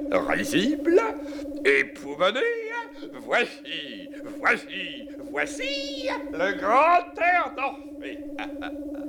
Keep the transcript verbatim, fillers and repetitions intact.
risible, époumonée, voici, voici, voici le grand air d'Orphée.